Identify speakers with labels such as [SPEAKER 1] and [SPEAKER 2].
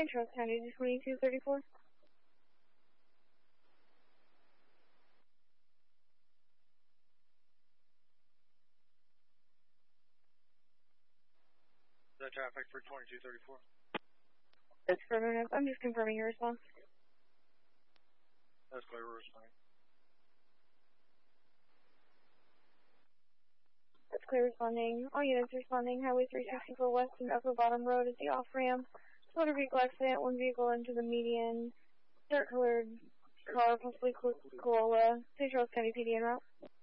[SPEAKER 1] St. Charles County, 2234.
[SPEAKER 2] The traffic for 2234.
[SPEAKER 1] That's affirmative. I'm just confirming your response.
[SPEAKER 2] That's clear, we're responding.
[SPEAKER 1] That's clear responding. All units responding. Highway 364 West and Upper Bottom Road is the off-ramp. Motor vehicle accident, one vehicle into the median. Dirt-colored car, possibly Corolla. St. Charles County PD en route.